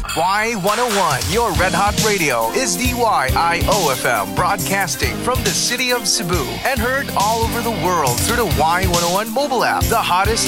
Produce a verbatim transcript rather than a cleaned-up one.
Y one oh one, your Red Hot Radio, is D Y I O F M, broadcasting from the city of Cebu and heard all over the world through the Y one oh one mobile app, the hottest